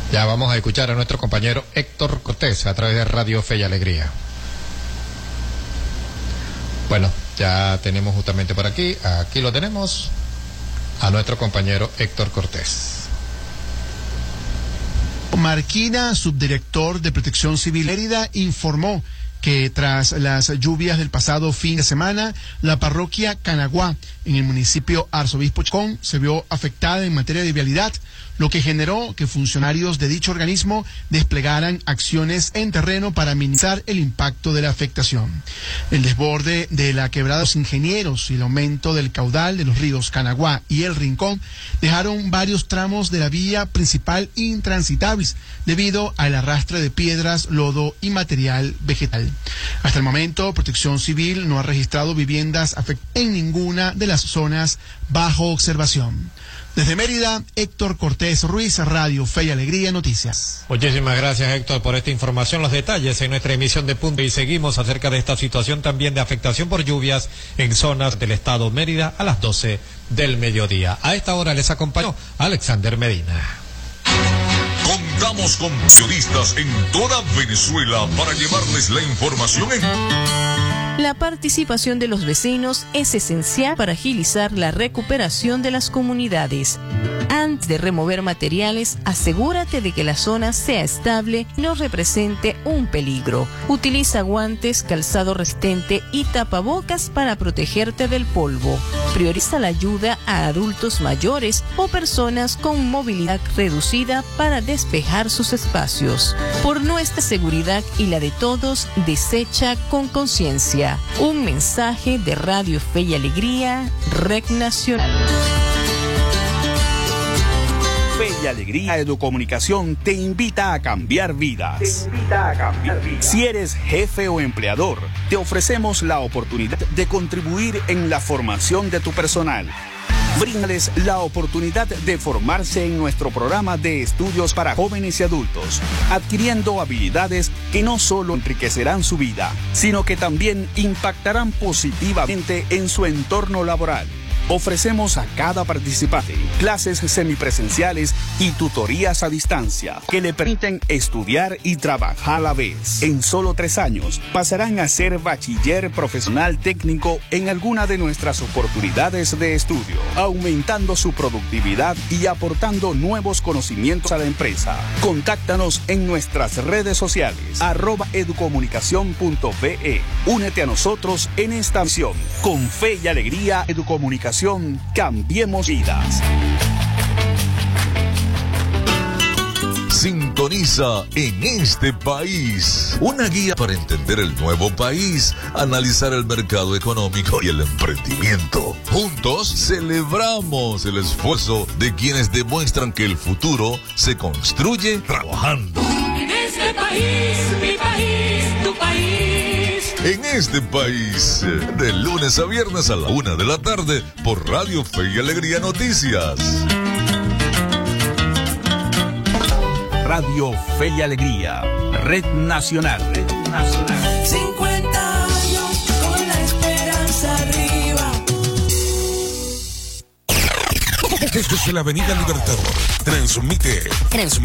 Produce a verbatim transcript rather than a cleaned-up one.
Ya vamos a escuchar a nuestro compañero Héctor Cortés a través de Radio Fe y Alegría. Bueno, ya tenemos justamente por aquí, aquí lo tenemos, a nuestro compañero Héctor Cortés. Marquina, subdirector de Protección Civil Mérida, informó que tras las lluvias del pasado fin de semana, la parroquia Canaguá, en el municipio Arzobispo Chacón, se vio afectada en materia de vialidad, lo que generó que funcionarios de dicho organismo desplegaran acciones en terreno para minimizar el impacto de la afectación. El desborde de la quebrada de los Ingenieros y el aumento del caudal de los ríos Canaguá y El Rincón dejaron varios tramos de la vía principal intransitables debido al arrastre de piedras, lodo y material vegetal. Hasta el momento, Protección Civil no ha registrado viviendas afectadas en ninguna de las zonas bajo observación. Desde Mérida, Héctor Cortés Ruiz, Radio Fe y Alegría Noticias. Muchísimas gracias, Héctor, por esta información. Los detalles en nuestra emisión de Punto y seguimos acerca de esta situación también de afectación por lluvias en zonas del estado Mérida a las doce del mediodía. A esta hora les acompañó Alexander Medina. Contamos con periodistas en toda Venezuela para llevarles la información en... La participación de los vecinos es esencial para agilizar la recuperación de las comunidades. Antes de remover materiales, asegúrate de que la zona sea estable y no represente un peligro. Utiliza guantes, calzado resistente y tapabocas para protegerte del polvo. Prioriza la ayuda a adultos mayores o personas con movilidad reducida para despejar sus espacios. Por nuestra seguridad y la de todos, desecha con conciencia. Un mensaje de Radio Fe y Alegría, Red Nacional. Fe y Alegría Educomunicación te invita a cambiar vidas. Te invita a cambiar vidas. Si eres jefe o empleador, te ofrecemos la oportunidad de contribuir en la formación de tu personal. Bríndales la oportunidad de formarse en nuestro programa de estudios para jóvenes y adultos, adquiriendo habilidades que no solo enriquecerán su vida, sino que también impactarán positivamente en su entorno laboral. Ofrecemos a cada participante clases semipresenciales y tutorías a distancia que le permiten estudiar y trabajar a la vez. En solo tres años pasarán a ser bachiller profesional técnico en alguna de nuestras oportunidades de estudio, aumentando su productividad y aportando nuevos conocimientos a la empresa. Contáctanos en nuestras redes sociales, arroba educomunicación punto be. Únete a nosotros en esta misión. Con Fe y Alegría Educomunicación. Cambiemos vidas. Sintoniza En Este País, una guía para entender el nuevo país, analizar el mercado económico y el emprendimiento. Juntos celebramos el esfuerzo de quienes demuestran que el futuro se construye trabajando. En este país, mi país, tu país. En este país, de lunes a viernes a la una de la tarde, por Radio Fe y Alegría Noticias. Radio Fe y Alegría, Red Nacional. Red Nacional. cincuenta años con la esperanza arriba. Desde la Avenida Libertador, transmite, transmite.